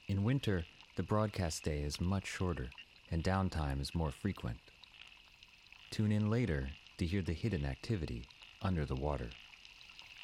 In winter, the broadcast day is much shorter and downtime is more frequent. Tune in later to hear the hidden activity under the water.